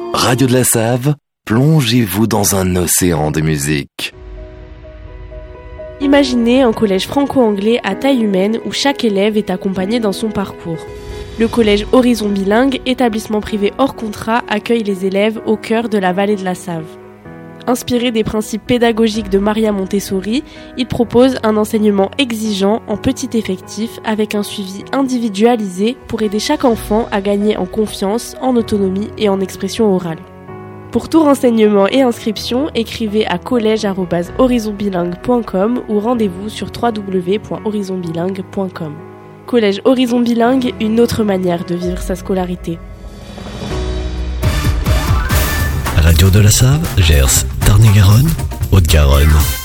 Radio de la Save, plongez-vous dans un océan de musique. Imaginez un collège franco-anglais à taille humaine où chaque élève est accompagné dans son parcours. Le collège Horizon Bilingue, établissement privé hors contrat, accueille les élèves au cœur de la vallée de la Save. Inspiré des principes pédagogiques de Maria Montessori, il propose un enseignement exigeant en petit effectif avec un suivi individualisé pour aider chaque enfant à gagner en confiance, en autonomie et en expression orale. Pour tout renseignement et inscription, écrivez à collège@horizonbilingue.com ou rendez-vous sur www.horizonbilingue.com. Collège Horizon Bilingue, une autre manière de vivre sa scolarité. Radio de la Save, Gers, Tarn-et-Garonne, Haute-Garonne.